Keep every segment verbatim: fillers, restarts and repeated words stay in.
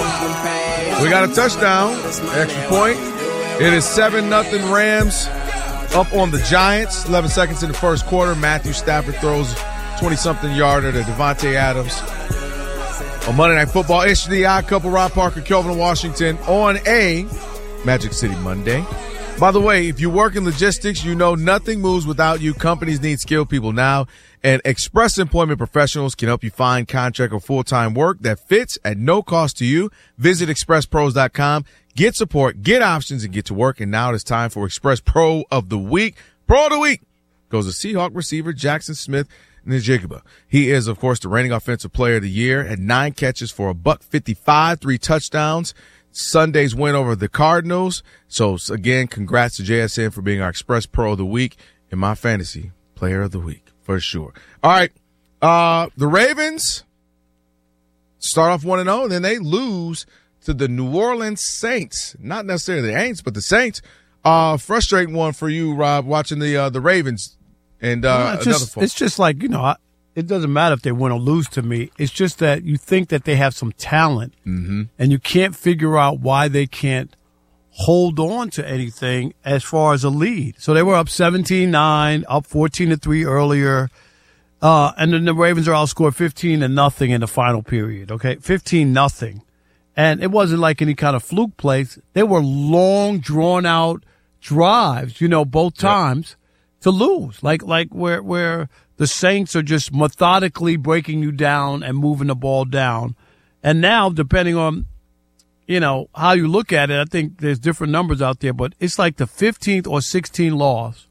We got a touchdown, extra point. It is seven nothing Rams up on the Giants. eleven seconds in the first quarter. Matthew Stafford throws twenty-something yarder to Devontae Adams. On Monday Night Football, H D I couple, Rob Parker, Kelvin Washington on a Magic City Monday. By the way, if you work in logistics, you know nothing moves without you. Companies need skilled people now, and Express Employment Professionals can help you find contract or full-time work that fits at no cost to you. Visit express pros dot com, get support, get options, and get to work. And now it is time for Express Pro of the Week. Pro of the Week goes to Seahawk receiver Jackson Smith Njigba. He is, of course, the reigning offensive player of the year, had nine catches for a buck fifty-five, three touchdowns. Sunday's win over the Cardinals. So, again, congrats to J S N for being our Express Pro of the Week and my fantasy player of the week, for sure. All right, uh, the Ravens start off one and oh, and then they lose to the New Orleans Saints. Not necessarily the Aints, but the Saints. Uh, frustrating one for you, Rob, watching the uh, the Ravens. And uh, well, it's, just, it's just like, you know, I, it doesn't matter if they win or lose to me. It's just that you think that they have some talent, mm-hmm. and you can't figure out why they can't hold on to anything as far as a lead. So they were up seventeen nine, up fourteen to three earlier, uh, and then the Ravens are outscored fifteen to nothing in the final period, okay? fifteen nothing. And it wasn't like any kind of fluke plays. They were long, drawn-out drives, you know, both times yep. to lose, like like where where – the Saints are just methodically breaking you down and moving the ball down. And now, depending on, you know, how you look at it, I think there's different numbers out there, but it's like the fifteenth or sixteenth loss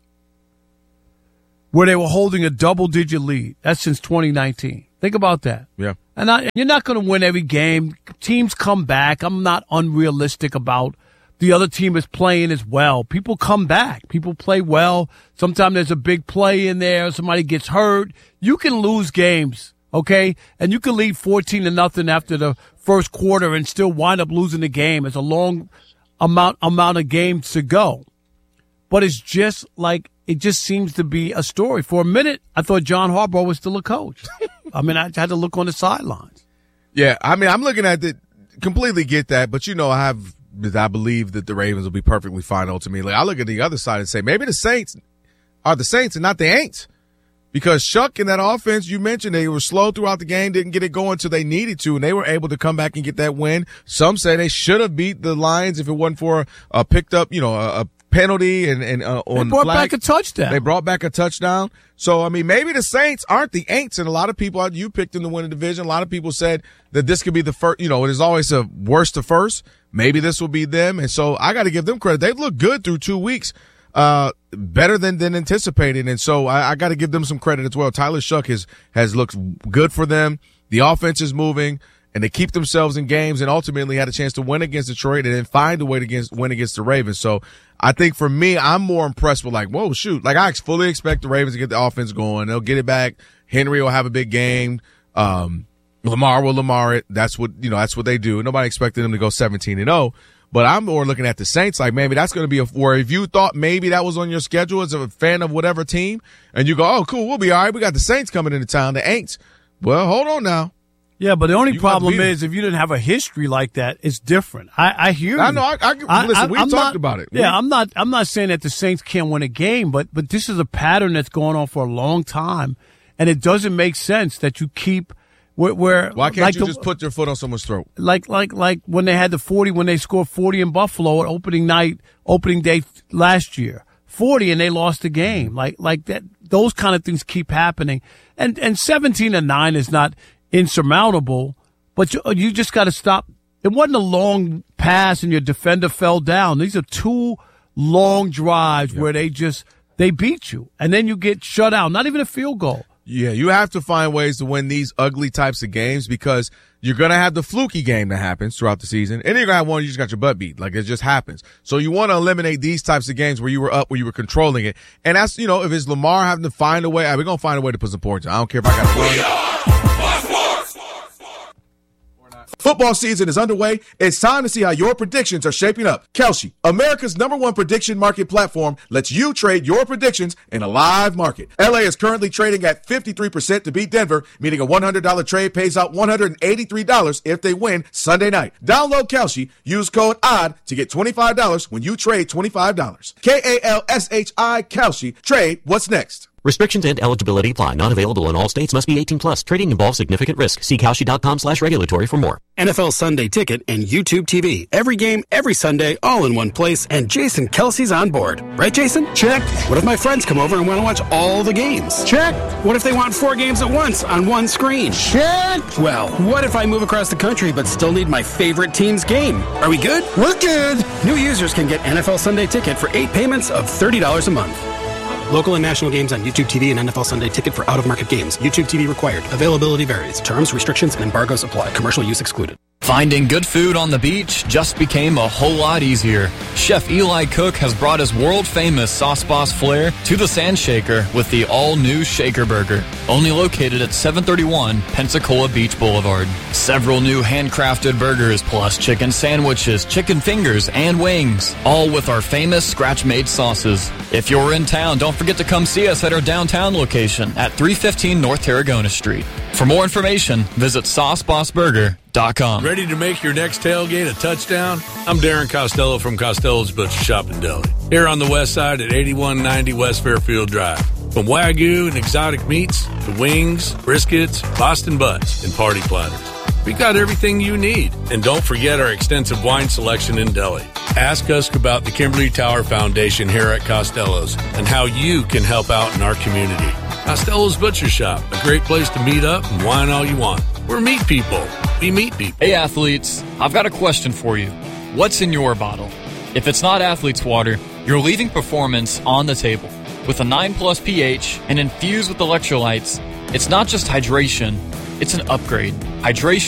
where they were holding a double-digit lead. That's since twenty nineteen. Think about that. Yeah. And I, you're not going to win every game. Teams come back. I'm not unrealistic about the other team is playing as well. People come back. People play well. Sometimes there's a big play in there. Somebody gets hurt. You can lose games, okay? And you can lead fourteen to nothing after the first quarter and still wind up losing the game. It's a long amount amount of games to go. But it's just like it just seems to be a story. For a minute, I thought John Harbaugh was still a coach. I mean, I had to look on the sidelines. Yeah, I mean, I'm looking at it, completely get that, but you know, I have I believe that the Ravens will be perfectly fine ultimately. I look at the other side and say maybe the Saints are the Saints and not the Aints. Because Shuck in that offense, you mentioned they were slow throughout the game, didn't get it going until they needed to, and they were able to come back and get that win. Some say they should have beat the Lions if it wasn't for a picked up, you know, a, a penalty and, and uh, on they brought flag. back a touchdown. They brought back a touchdown. So, I mean, maybe the Saints aren't the Aints, and a lot of people, you picked them to win the division. A lot of people said that this could be the first, you know, it is always a worst to first. Maybe this will be them. And so I got to give them credit. They've looked good through two weeks, uh, better than, than anticipated. And so I, I got to give them some credit as well. Tyler Shuck has, has looked good for them. The offense is moving and they keep themselves in games and ultimately had a chance to win against Detroit and then find a way to against, win against the Ravens. So I think for me, I'm more impressed with like, whoa, shoot. Like I fully expect the Ravens to get the offense going. They'll get it back. Henry will have a big game. Um, Lamar will Lamar it. That's what, you know, that's what they do. Nobody expected them to go seventeen and oh. But I'm more looking at the Saints like maybe that's going to be a, where if you thought maybe that was on your schedule as a fan of whatever team and you go, oh, cool, we'll be all right. We got the Saints coming into town, the Aints. Well, hold on now. Yeah, but the only you problem is if you didn't have a history like that, it's different. I, I hear you. I know. I, I, I listen, we talked not, about it. Yeah, we, I'm not. I'm not saying that the Saints can't win a game, but but this is a pattern that's going on for a long time, and it doesn't make sense that you keep. Where, where why can't like you the, just put your foot on someone's throat? Like like like when they had the forty, when they scored forty in Buffalo at opening night, opening day last year, forty, and they lost the game. Like like that. Those kind of things keep happening, and and seventeen and nine is not insurmountable. But you, you just got to stop. It wasn't a long pass and your defender fell down. These are two long drives yep. where they just, they beat you. And then you get shut out. Not even a field goal. Yeah, you have to find ways to win these ugly types of games because you're going to have the fluky game that happens throughout the season. And you're going to have one you just got your butt beat. Like it just happens. So you want to eliminate these types of games where you were up, where you were controlling it. And that's, you know, if it's Lamar having to find a way, we're going to find a way to put some points. I don't care if I got to run. Football season is underway. It's time to see how your predictions are shaping up. Kalshi, America's number one prediction market platform, lets you trade your predictions in a live market. L A is currently trading at fifty-three percent to beat Denver, meaning a one hundred dollars trade pays out one hundred eighty-three dollars if they win Sunday night. Download Kalshi. Use code O D D to get twenty-five dollars when you trade twenty-five dollars. K A L S H I, Kalshi. Trade what's next. Restrictions and eligibility apply. Not available in all states. Must be eighteen plus. Trading involves significant risk. See Kalshi.com slash regulatory for more. N F L Sunday Ticket and YouTube T V. Every game, every Sunday, all in one place. And Jason Kelsey's on board. Right, Jason? Check. What if my friends come over and want to watch all the games? Check. What if they want four games at once on one screen? Check. Well, what if I move across the country but still need my favorite team's game? Are we good? We're good. New users can get N F L Sunday Ticket for eight payments of thirty dollars a month. Local and national games on YouTube T V and N F L Sunday Ticket for out-of-market games. YouTube T V required. Availability varies. Terms, restrictions, and embargoes apply. Commercial use excluded. Finding good food on the beach just became a whole lot easier. Chef Eli Cook has brought his world-famous Sauce Boss flair to the Sand Shaker with the all-new Shaker Burger, only located at seven thirty-one Pensacola Beach Boulevard. Several new handcrafted burgers plus chicken sandwiches, chicken fingers, and wings, all with our famous scratch-made sauces. If you're in town, don't forget to come see us at our downtown location at three fifteen North Tarragona Street. For more information, visit sauce boss burger dot com. Ready to make your next tailgate a touchdown? I'm Darren Costello from Costello's Butcher Shop in Deli, here on the west side at eighty-one ninety West Fairfield Drive. From Wagyu and exotic meats to wings, briskets, Boston butts, and party platters, we got everything you need. And don't forget our extensive wine selection in Deli. Ask us about the Kimberly Tower Foundation here at Costello's and how you can help out in our community. Costello's Butcher Shop, a great place to meet up and wine all you want. We're meat people. We meet people. Hey athletes, I've got a question for you. What's in your bottle? If it's not Athlete's Water, you're leaving performance on the table. With a nine plus pH and infused with electrolytes, it's not just hydration, it's an upgrade. Hydration